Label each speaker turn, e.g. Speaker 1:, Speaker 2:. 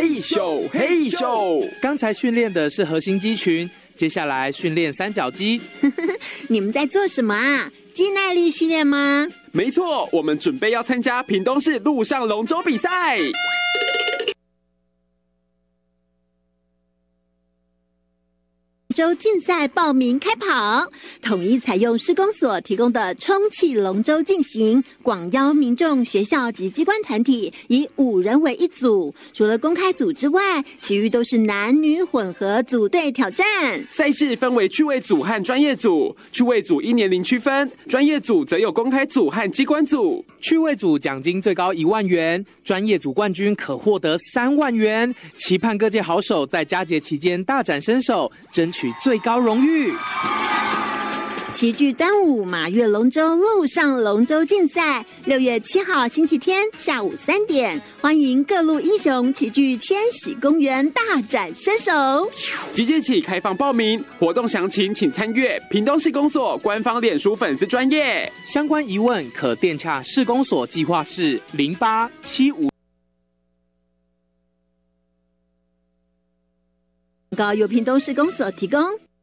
Speaker 1: 嘿咻嘿咻。
Speaker 2: 刚才训练的是核心肌群，接下来训练三角肌。
Speaker 3: 你们在做什么啊？肌耐力训练吗？
Speaker 1: 没错，我们准备要参加屏东市陆上龙舟比赛。
Speaker 3: 舟竞赛报名开跑，统一采用施工所提供的充气龙舟进行，广邀民众、学校及机关团体，以5人为一组。除了公开组之外，其余都是男女混合组队挑战。
Speaker 1: 赛事分为趣味组和专业组，趣味组依年龄区分，专业组则有公开组和机关组。
Speaker 2: 趣味组奖金最高1万元，专业组冠军可获得3万元。期盼各界好手在佳节期间大展身手，争取最高荣誉。
Speaker 3: 齐聚端午马月龙舟陆上龙舟竞赛，6月7号星期天下午3点，欢迎各路英雄齐聚千禧公园大展身手。
Speaker 1: 即日起开放报名，活动详情请参阅屏东市公所官方脸书粉丝专页。
Speaker 2: 相关疑问可电洽市公所计划室0875。
Speaker 3: 由屏东市公所提供。